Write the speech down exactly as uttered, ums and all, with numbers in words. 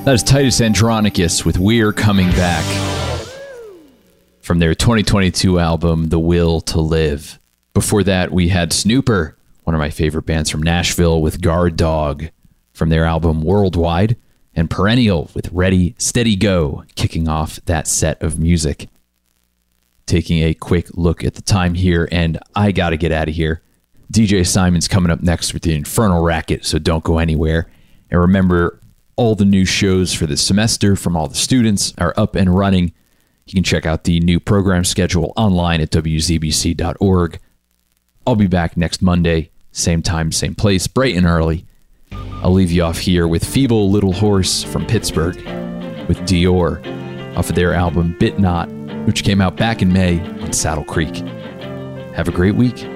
That is Titus Andronicus with We're Coming Back from their twenty twenty-two album, The Will to Live. Before that, we had Snooper, one of my favorite bands from Nashville, with Guard Dog from their album Worldwide, and Perennial with Ready, Steady, Go, kicking off that set of music. Taking a quick look at the time here, and I gotta get out of here. D J Simon's coming up next with the Infernal Racket, so don't go anywhere. And remember, all the new shows for this semester from all the students are up and running. You can check out the new program schedule online at w z b c dot org. I'll be back next Monday, same time, same place, bright and early. I'll leave you off here with Feeble Little Horse from Pittsburgh with Dior off of their album Bit Not, which came out back in May on Saddle Creek. Have a great week.